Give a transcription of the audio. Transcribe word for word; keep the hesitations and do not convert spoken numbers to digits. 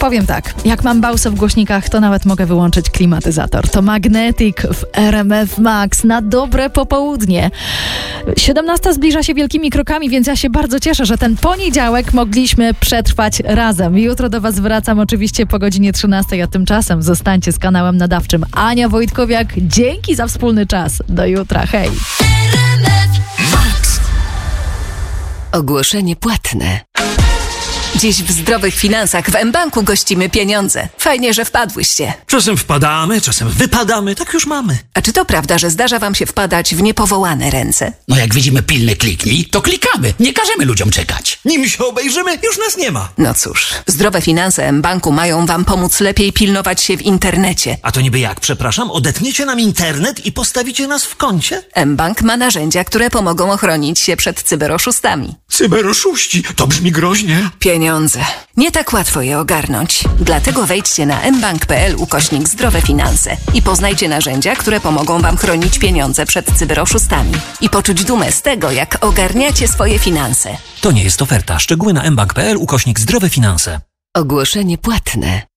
Powiem tak, jak mam Bausa w głośnikach, to nawet mogę wyłączyć klimatyzator. To Magnetic w R M F Max na dobre popołudnie. siedemnasta zbliża się wielkimi krokami, więc ja się bardzo cieszę, że ten poniedziałek mogliśmy przetrwać razem. Jutro do Was wracam oczywiście po godzinie trzynastej, a tymczasem zostańcie z kanałem nadawczym. Ania Wojtkowiak, dzięki za wspólny czas. Do jutra, hej! Ogłoszenie płatne. Dziś w Zdrowych Finansach w mBanku gościmy pieniądze. Fajnie, że wpadłyście. Czasem wpadamy, czasem wypadamy, tak już mamy. A czy to prawda, że zdarza wam się wpadać w niepowołane ręce? No jak widzimy pilny kliknij, to klikamy. Nie każemy ludziom czekać. Nim się obejrzymy, już nas nie ma. No cóż, Zdrowe Finanse mBanku mają wam pomóc lepiej pilnować się w internecie. A to niby jak, przepraszam? Odetniecie nam internet i postawicie nas w kącie? mBank ma narzędzia, które pomogą ochronić się przed cyberoszustami. Cyberoszuści, to brzmi groźnie. Pieniądze. Nie tak łatwo je ogarnąć. Dlatego wejdźcie na mbank.pl ukośnik Zdrowe Finanse i poznajcie narzędzia, które pomogą wam chronić pieniądze przed cyberoszustami. I poczuć dumę z tego, jak ogarniacie swoje finanse. To nie jest oferta. Szczegóły na mbank.pl ukośnik Zdrowe Finanse. Ogłoszenie płatne.